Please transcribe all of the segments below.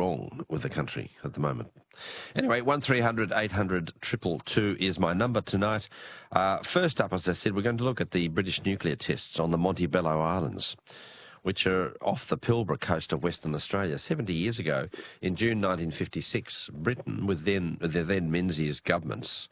wrong with the country at the moment. Anyway, 1300 800 222 is my number tonight. First up, as I said, we're going to look at the British nuclear tests on the Montebello Islands, which are off the Pilbara coast of Western Australia. 70 years ago, in June 1956, Britain, with their then Menzies governments,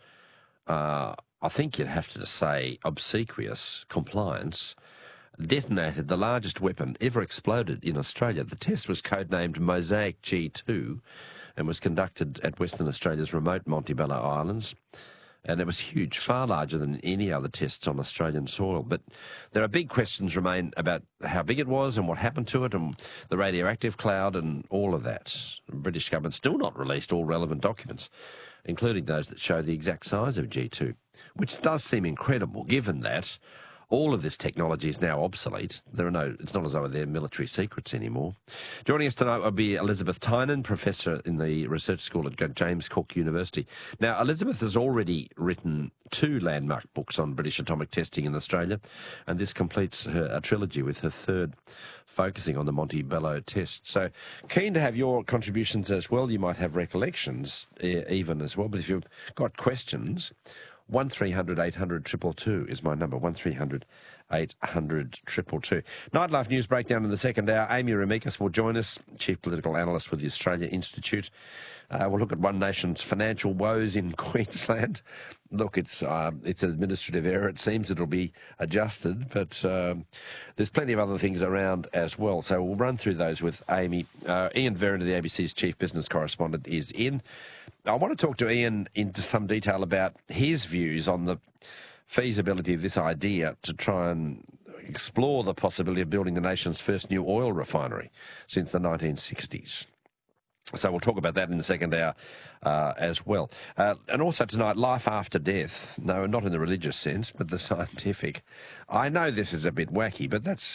I think you'd have to say obsequious compliance, detonated the largest weapon ever exploded in Australia. The test was codenamed Mosaic G2 and was conducted at Western Australia's remote Montebello Islands. And it was huge, far larger than any other tests on Australian soil. But there are big questions remain about how big it was and what happened to it and the radioactive cloud and all of that. The British government still not released all relevant documents, including those that show the exact size of G2, which does seem incredible given that all of this technology is now obsolete. It's not as though they're military secrets anymore. Joining us tonight will be Elizabeth Tynan, Professor in the Research School at James Cook University. Now, Elizabeth has already written 2 landmark books on British atomic testing in Australia, and this completes a trilogy with her third focusing on the Montebello test. So keen to have your contributions as well. You might have recollections even as well, but if you've got questions, 1300 800 222 is my number, 1300 800 222. Nightlife news breakdown in the second hour. Amy Remeikis will join us, Chief Political Analyst with the Australia Institute. We'll look at One Nation's financial woes in Queensland. Look, it's an administrative error. It seems it'll be adjusted, but there's plenty of other things around as well. So we'll run through those with Amy. Ian Verrender, the ABC's Chief Business Correspondent, is in. I want to talk to Ian into some detail about his views on the feasibility of this idea to try and explore the possibility of building the nation's first new oil refinery since the 1960s. So we'll talk about that in the second hour as well. And also tonight, life after death. No, not in the religious sense, but the scientific. I know this is a bit wacky, but on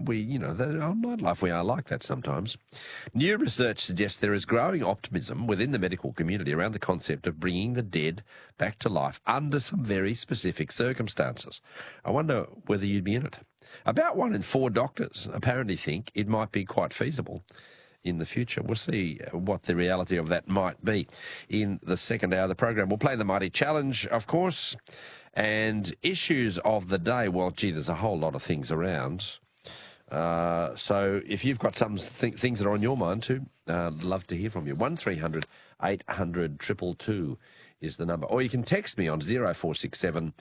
Nightlife we are like that sometimes. New research suggests there is growing optimism within the medical community around the concept of bringing the dead back to life under some very specific circumstances. I wonder whether you'd be in it. About 1 in 4 doctors apparently think it might be quite feasible in the future. We'll see what the reality of that might be in the second hour of the program. We'll play the Mighty Challenge, of course, and issues of the day. Well, gee, there's a whole lot of things around. So if you've got some things that are on your mind too, I'd love to hear from you. 1300 800 222 is the number. Or you can text me on 0467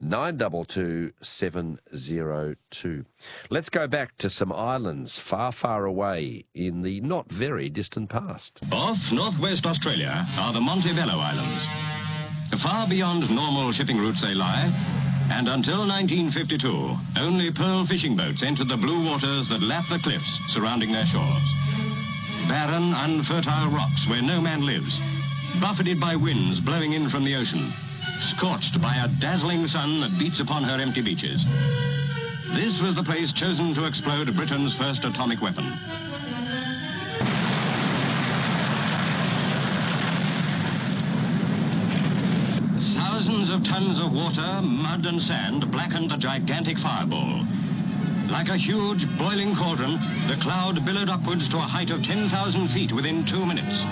922 702. Let's go back to some islands far, far away in the not very distant past. Off northwest Australia are the Montebello Islands. Far beyond normal shipping routes they lie, and until 1952, only pearl fishing boats entered the blue waters that lap the cliffs surrounding their shores. Barren, unfertile rocks where no man lives, buffeted by winds blowing in from the ocean, scorched by a dazzling sun that beats upon her empty beaches. This was the place chosen to explode Britain's first atomic weapon. Thousands of tons of water, mud and sand blackened the gigantic fireball. Like a huge boiling cauldron, the cloud billowed upwards to a height of 10,000 feet within 2 minutes.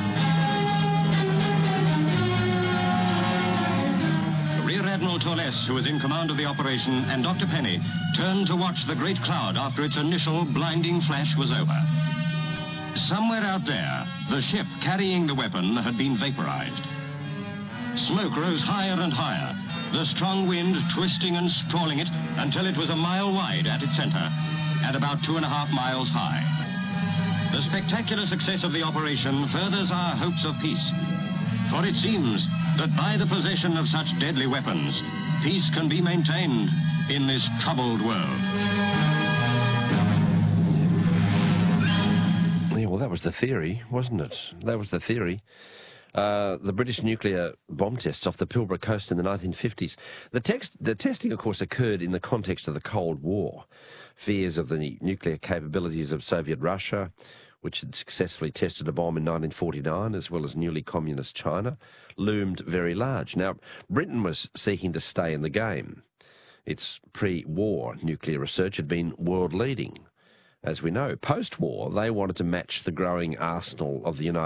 Rear Admiral Torless, who was in command of the operation, and Dr. Penny turned to watch the great cloud after its initial blinding flash was over. Somewhere out there, the ship carrying the weapon had been vaporized. Smoke rose higher and higher, the strong wind twisting and sprawling it until it was a mile wide at its center and about 2.5 miles high. The spectacular success of the operation furthers our hopes of peace, for it seems that by the possession of such deadly weapons, peace can be maintained in this troubled world. Yeah, well, that was the theory, wasn't it? That was the theory. The British nuclear bomb tests off the Pilbara coast in the 1950s. The testing, of course, occurred in the context of the Cold War. Fears of the nuclear capabilities of Soviet Russia, which had successfully tested a bomb in 1949, as well as newly communist China, loomed very large. Now, Britain was seeking to stay in the game. Its pre-war nuclear research had been world-leading. As we know, post-war, they wanted to match the growing arsenal of the United